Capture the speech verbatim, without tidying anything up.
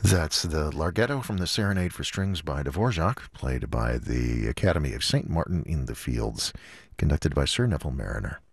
That's the Larghetto from the Serenade for Strings by Dvorak, played by the Academy of Saint Martin in the Fields, conducted by Sir Neville Mariner.